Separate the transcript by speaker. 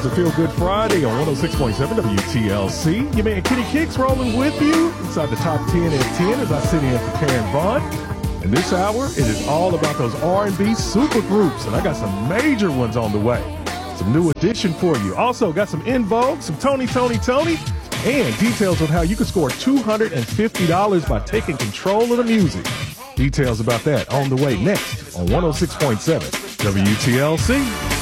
Speaker 1: to Feel Good Friday on 106.7 WTLC. Your man Kenny Kicks rolling with you inside the top 10 at 10 as I sit in for Karen Vaughn. And this hour, it is all about those R&B super groups, and I got some major ones on the way. Some new addition for you. Also got some In Vogue, some Tony, and details on how you can score $250 by taking control of the music. Details about that on the way next on 106.7 WTLC.